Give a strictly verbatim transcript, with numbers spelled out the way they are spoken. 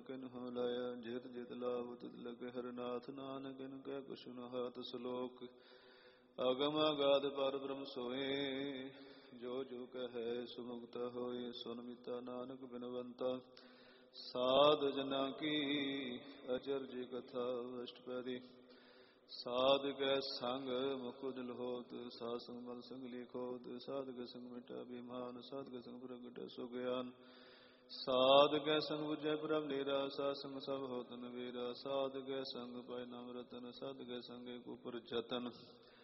किन हो लाया जित जित लाभ तित लगे हरनाथ नानक इन कह कुछ न हाथ सलोक अगम अगाध पर ब्रह्म सोए जो जो कहे सुमुक्त होए सुन मिता नानक बिनवंता साध जना की अचरज कथा अष्टपदी साध कै संग मुकुदल होत साध संग मल संग लिखोत साध कै संग मिटा अभिमान साध कै संग प्रगट सुज्ञान साध कै संग बुझै प्रभ लीरा साध संग सब होत नबीरा साध कै संग पाय नाम रतन साध कै संग एक उपर जतन